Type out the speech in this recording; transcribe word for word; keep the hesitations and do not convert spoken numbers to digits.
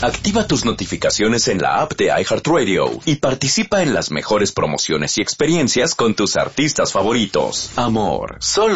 Activa tus notificaciones en la app de iHeartRadio y participa en las mejores promociones y experiencias con tus artistas favoritos. Amor, solo